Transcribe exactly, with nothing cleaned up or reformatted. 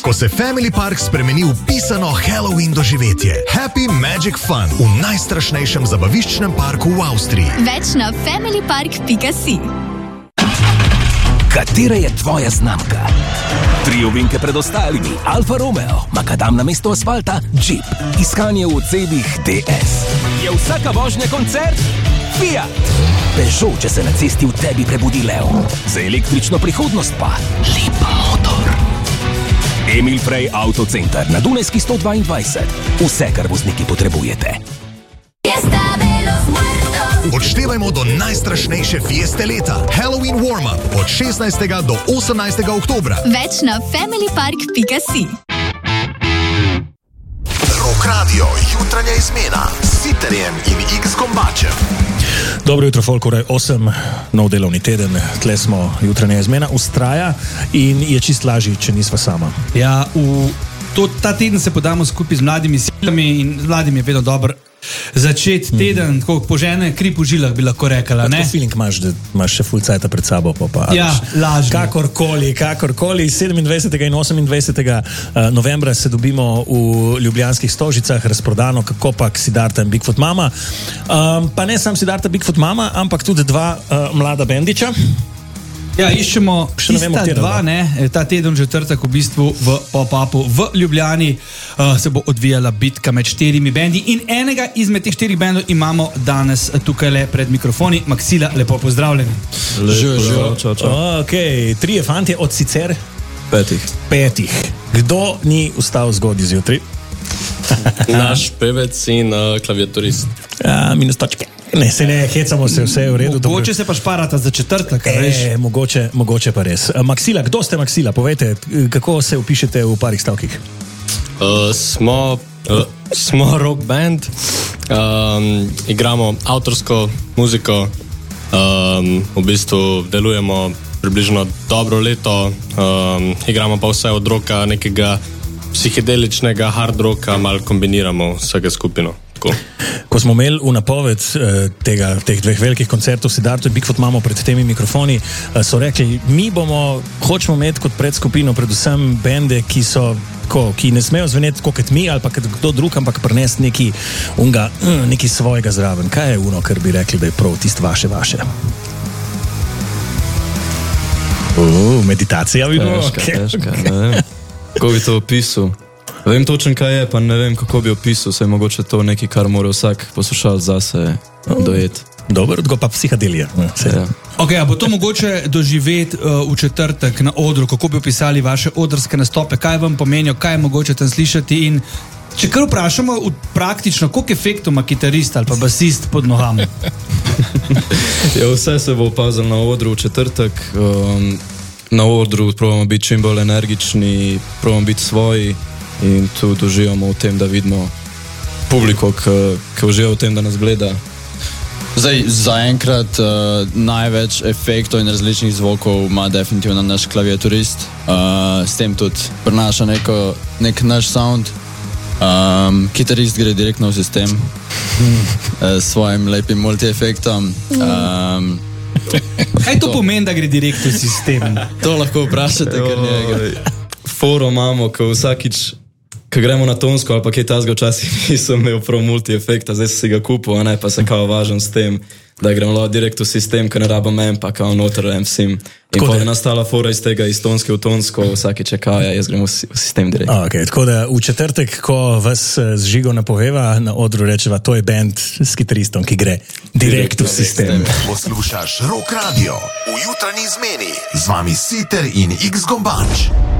ko se Family Park spremeni v pisano Halloween doživetje. Happy Magic Fun v najstrašnejšem zabaviščnem parku v Avstriji. Več na familypark pika si. Katera je tvoja znamka? Tri ovinke pred ostalimi. Alfa Romeo, makadam na mesto asfalta, Jeep. Iskanje v cebih D S. Je vsaka vožnja koncert? Fiat. Peugeot, če se na cesti v tebi prebudi lev. Za električno prihodnost pa Leap Motor. Emil Frey Autocenter na Dunajski sto dvaindvajset. Vse, kar vozniki potrebujete. Odštevajmo do najstrašnejše fieste leta. Halloween warm-up od šestnajstega do osemnajstega oktobra. Več na familypark pika si. Rock Radio, jutranja izmena s Siterjem in X Gombačem. Dobro jutro, folk, ura je osem, nov delovni teden, tle smo, jutranja izmena ustraja in je čist lažji, če nisva sama. Ja, v to, ta teden se podamo skupaj z mladimi silami in z mladimi je vedno dobro začeti teden, mm. tako požene kri po žilah, bi lahko rekla. Tako feeling imaš, da imaš še full cajta pred sabo. Pa, pa, ja, lažno. Kakorkoli, kakorkoli, sedemindvajsetega in osemindvajsetega novembra se dobimo v Ljubljanskih Stožicah, razprodano kakopak Siddharta in Bigfoot Mama. Um, pa ne sam Siddharta Bigfoot Mama, ampak tudi dva uh, mlada bendiča. Ja, iščemo še ne vemo, dva, ne, ta teden v četrtek v bistvu v pop-upu v Ljubljani uh, se bo odvijala bitka med štirimi bendi in enega izmed teh štirih bendov imamo danes tukaj le pred mikrofoni. Maksila, lepo pozdravljeni. Lepo, čau, čau, čau. Ok, trije fantje od sicer petih. Petih. Kdo ni vstal zgodaj zjutraj? Naš pevec in uh, klaviaturist. Ja, minus točke. Ne, se ne, hecamo se, vse je v redu. Mogoče se pa šparata za četrtek, e, veš? Mogoče, mogoče pa res. Maksila, kdo ste Maksila? Povejte, kako se upišete v parih stavkih? Uh, smo, uh, smo rock band, um, igramo avtorsko muziko, um, v bistvu delujemo približno dobro leto, um, igramo pa vse od roka, nekega psihedeličnega hard rocka, malo kombiniramo vsega skupino. Tako. Ko smo imeli v napoved uh, tega, teh dveh velikih koncertov Siddharta in Bigfoot Mamo pred temi mikrofoni, uh, so rekli, mi bomo, hočemo imeti kot predskupino predvsem bende, ki so, ko, ki ne smejo zveneti kot mi ali pa kdo drug, ampak prinesti neki unga, uh, neki svojega zraven. Kaj je uno, kar bi rekli, da je prav tist vaše, vaše? Uh, meditacija bi bilo. Težka, okay. težka, ne vem. Kako bi to opisal? Vem točen, kaj je, pa ne vem, kako bi opisal. Se je mogoče to nekaj, kar mora vsak poslušalec zase dojeti. Dobro, odgo pa psihadelija. Ja. Ok, a bo to mogoče doživeti uh, v četrtek na odru? Kako bi opisali vaše odrske nastope? Kaj vam pomenijo? Kaj je mogoče tam slišati? In če kar vprašamo praktično, koliko efektov ima kitarist ali pa basist pod nogami? Ja, vse se bo opazilo na odru v četrtek. Um, na odru probamo biti čim bolj energični, probamo biti svoji. In tu uživamo v tem, da vidimo publiko, ki uživa v tem, da nas gleda. Zdaj, zaenkrat uh, največ efektov in različnih zvokov ima definitivno naš klaviaturist. Uh, s tem tudi prenaša neko, nek naš sound. Um, kitarist gre direktno v sistem mm. uh, s svojim lepim multi-efektom. Um, Kaj to, to pomeni, da gre direktno v sistem? To lahko vprašate, ker njega. Foro imamo, ko vsakič ko gremo na tonsko ali pa kaj tazga včasih nisem imel prav multi-efekta, zdaj si ga kupil, a ne, pa se kao važam s tem, da gremo lahko direkt v sistem, ko ne rabam ampa, kao noter amsim. In pa je nastala fora iz tega iz tonske v tonsko, vsakič je kao, ja, jaz gremo v sistem direkt. Ok, tako da v četrtek, ko vas z Žigo napoveva, na odru rečeva, to je band s kitaristom, ki gre direkt v sistem. Poslušaš Rock Radio v jutranji izmeni. Z vami Siter in X Gombač.